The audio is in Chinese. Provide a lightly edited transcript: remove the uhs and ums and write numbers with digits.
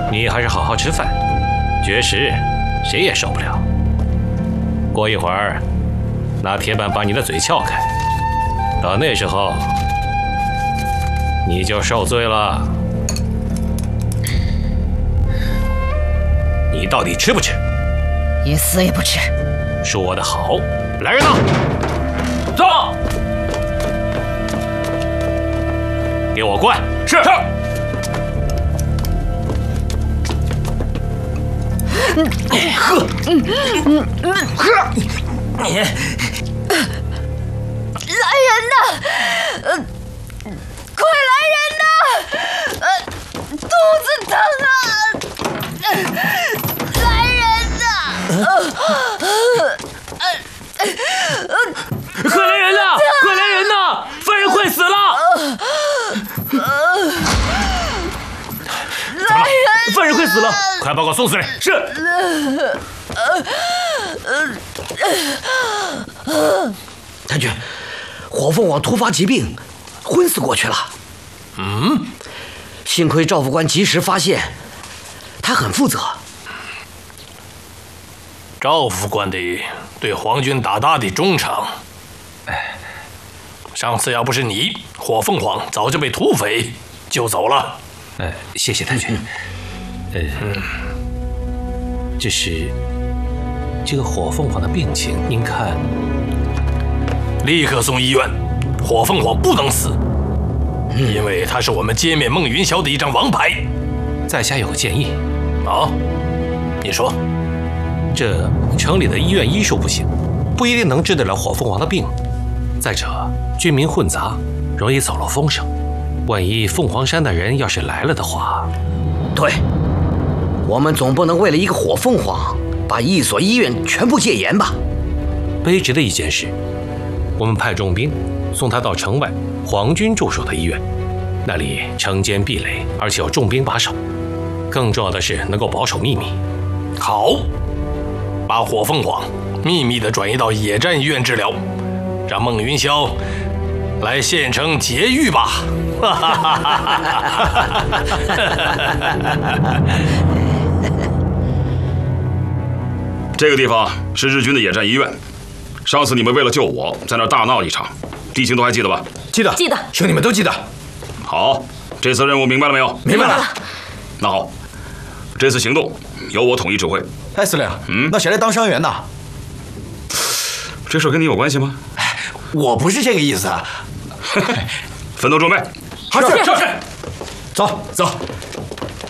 你还是好好吃饭，绝食谁也受不了。过一会儿，拿铁板把你的嘴撬开，到那时候你就受罪了。你到底吃不吃？ 也死也不吃。 说得好，来人呐！ 走！ 给我灌！ 是。喝！ 来人呐！快来人呐！肚子疼啊！来人呐！ 快来人呐！快来人呐！犯人快死了！ 来人！ 犯人快死了！ 快报告宋司令。 是。 太君，火凤凰突发疾病，昏死过去了。幸亏赵副官及时发现，他很负责。 赵副官的对皇军大大的忠诚。上次要不是你，火凤凰早就被土匪救走了。 谢谢太君。只是这个火凤凰的病情，您看， 立刻送医院。火凤凰不能死，因为他是我们歼灭孟云霄的一张王牌。 在下有个建议。 啊，你说。 这城里的医院医术不行，不一定能治得了火凤凰的病。再者，军民混杂，容易走漏风声。万一凤凰山的人要是来了的话， 对，我们总不能为了一个火凤凰，把一所医院全部戒严吧？ 卑职的意见是，我们派重兵送他到城外皇军驻守的医院，那里城坚壁垒，而且有重兵把守。更重要的是能够保守秘密。 好，把火凤凰秘密地转移到野战医院治疗，让孟云霄来县城劫狱吧！ 这个地方是日军的野战医院，上次你们为了救我，在那儿大闹一场，地形都还记得吧？ 记得， 记得， 兄弟们都记得。 好，这次任务明白了没有？ 明白了。 那好，这次行动由我统一指挥。 哎，司令，那谁来当伤员呢？ 这事跟你有关系吗？ 我不是这个意思。 分头准备。 是。走走。